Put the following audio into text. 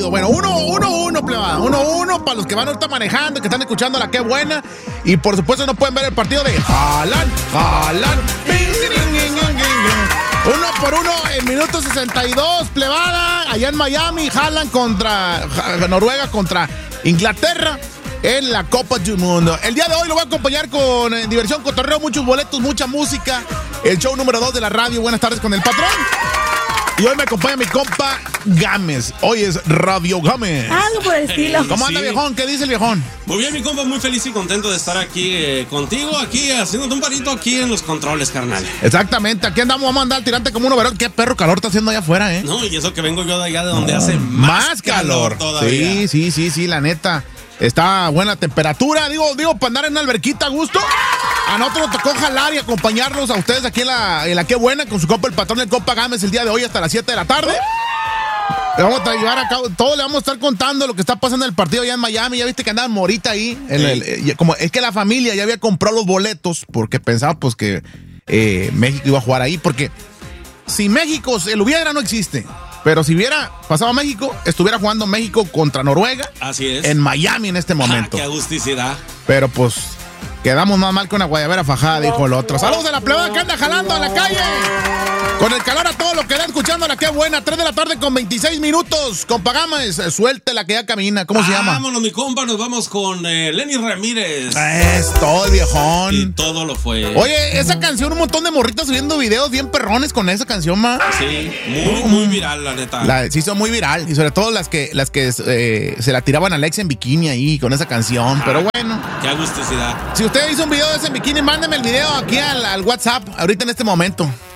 partido. Bueno, 1-1, plebada. 1-1 para los que van ahorita manejando, que están escuchando la Qué Buena. Y por supuesto no pueden ver el partido de Haaland. 1-1 en minuto 62, plebada. Allá en Miami, Haaland contra Noruega contra Inglaterra en la Copa del Mundo. El día de hoy lo voy a acompañar con diversión, cotorreo, muchos boletos, mucha música. El show número 2 de la radio. Buenas tardes con el patrón. Y hoy me acompaña mi compa Gámez. Hoy es Radio Gámez. Algo por el estilo. ¿Cómo anda, viejón? ¿Qué dice el viejón? Muy bien, mi compa, muy feliz y contento de estar aquí contigo, aquí haciéndote un parito aquí en los controles, carnal. Exactamente, aquí andamos, vamos a andar tirante como uno, verón. Qué perro calor está haciendo allá afuera, ¿eh? No, y eso que vengo yo de allá de donde hace más calor todavía. Sí, la neta. Está buena temperatura, digo, para andar en una alberquita a gusto. A nosotros nos tocó jalar y acompañarlos a ustedes aquí en la Qué Buena con su compa, el patrón del compa Gámez, el día de hoy hasta las 7 de la tarde. Le vamos a llevar a cabo, todo le vamos a estar contando lo que está pasando en el partido allá en Miami. Ya viste que andaba Morita ahí. Como es que la familia ya había comprado los boletos porque pensaba pues que México iba a jugar ahí. Porque si México, el hubiera no existe. Pero si hubiera pasado a México, estuviera jugando México contra Noruega. Así es. En Miami en este momento. ¡Qué agusticidad! Pero pues quedamos más mal que una guayabera fajada, dijo el otro. Saludos a la plebada que anda jalando a la calle. Con el calor a todo lo que da escuchando la Qué Buena. 3 de la tarde con 26 minutos. Compa Gámez, suelte la que ya camina. ¿Cómo se llama? Vámonos, mi compa, nos vamos con Lenny Ramírez. Es todo el viejón. Y todo lo fue. Oye, esa canción, un montón de morritas subiendo videos bien perrones con esa canción, ma. Sí, muy viral, la neta. Sí, son muy viral. Y sobre todo las que se la tiraban a Alex en bikini ahí con esa canción. Pero bueno. Qué agusticidad. Si usted hizo un video de ese en bikini, mándeme el video aquí al WhatsApp, ahorita en este momento.